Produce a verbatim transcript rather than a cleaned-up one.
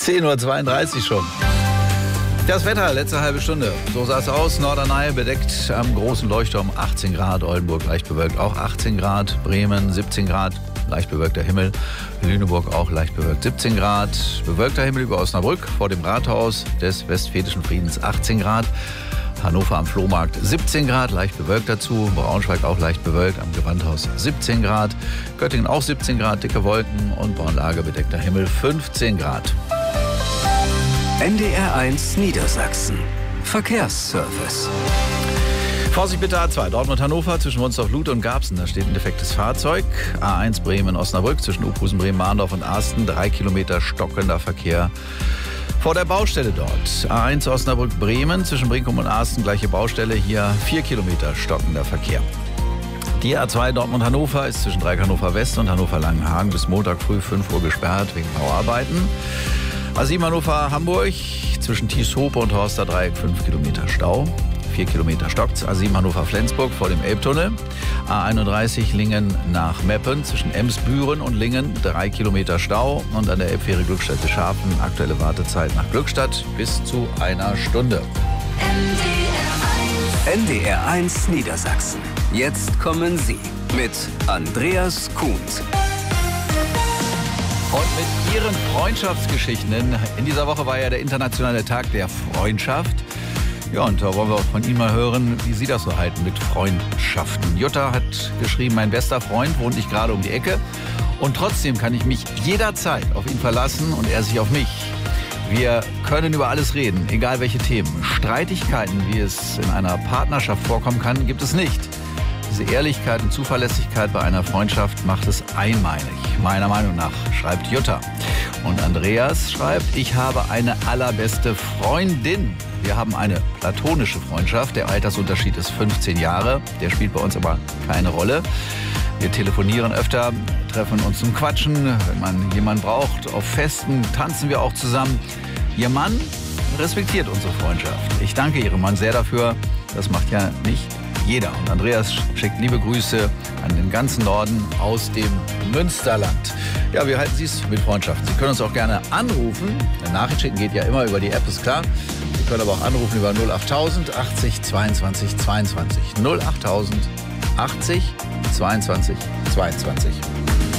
zehn Uhr zweiunddreißig schon. Das Wetter, letzte halbe Stunde. So sah es aus. Norderney bedeckt am großen Leuchtturm achtzehn Grad. Oldenburg leicht bewölkt auch achtzehn Grad. Bremen siebzehn Grad. Leicht bewölkter Himmel. Lüneburg auch leicht bewölkt siebzehn Grad. Bewölkter Himmel über Osnabrück vor dem Rathaus des Westfälischen Friedens achtzehn Grad. Hannover am Flohmarkt siebzehn Grad, leicht bewölkt dazu. Braunschweig auch leicht bewölkt, am Gewandhaus siebzehn Grad. Göttingen auch siebzehn Grad, dicke Wolken. Und Braunlage bedeckter Himmel fünfzehn Grad. N D R eins Niedersachsen. Verkehrsservice. Vorsicht bitte A zwei, Dortmund-Hannover zwischen Wunstorf-Luth und Garbsen. Da steht ein defektes Fahrzeug. A eins Bremen-Osnabrück zwischen Uphusen, Bremen-Mahndorf und Asten. Drei Kilometer stockender Verkehr vor der Baustelle dort. A eins Osnabrück-Bremen zwischen Brinkum und Asten. Gleiche Baustelle. Hier vier Kilometer stockender Verkehr. Die A zwei Dortmund-Hannover ist zwischen Dreieck Hannover West und Hannover-Langenhagen bis Montag früh fünf Uhr gesperrt wegen Bauarbeiten. A sieben Hannover-Hamburg zwischen Thies-Hope und Horster Dreieck fünf Kilometer Stau. vier Kilometer stockt's. A sieben Hannover-Flensburg vor dem Elbtunnel. A einunddreißig Lingen nach Meppen zwischen Emsbüren und Lingen. drei Kilometer Stau. Und an der Elbfähre Glückstadt-Scharfen aktuelle Wartezeit nach Glückstadt bis zu einer Stunde. N D R eins Niedersachsen. Jetzt kommen Sie mit Andreas Kuhns. Und mit Ihren Freundschaftsgeschichten. In dieser Woche war ja der internationale Tag der Freundschaft. Ja, und da wollen wir von Ihnen mal hören, wie Sie das so halten mit Freundschaften. Jutta hat geschrieben, mein bester Freund wohnt nicht gerade um die Ecke. Und trotzdem kann ich mich jederzeit auf ihn verlassen und er sich auf mich. Wir können über alles reden, egal welche Themen. Streitigkeiten, wie es in einer Partnerschaft vorkommen kann, gibt es nicht. Diese Ehrlichkeit und Zuverlässigkeit bei einer Freundschaft macht es einmalig, meiner Meinung nach, schreibt Jutta. Und Andreas schreibt, ich habe eine allerbeste Freundin. Wir haben eine platonische Freundschaft. Der Altersunterschied ist fünfzehn Jahre. Der spielt bei uns aber keine Rolle. Wir telefonieren öfter, treffen uns zum Quatschen. Wenn man jemanden braucht, auf Festen tanzen wir auch zusammen. Ihr Mann respektiert unsere Freundschaft. Ich danke Ihrem Mann sehr dafür. Das macht ja nicht jeder. Und Andreas schickt liebe Grüße an den ganzen Norden aus dem Münsterland. Ja, wie halten Sie es mit Freundschaft? Sie können uns auch gerne anrufen. Eine Nachricht schicken geht ja immer über die App, ist klar. Sie können aber auch anrufen über null achttausend achtzig zweiundzwanzig zweiundzwanzig. null achttausend achtzig zweiundzwanzig zweiundzwanzig.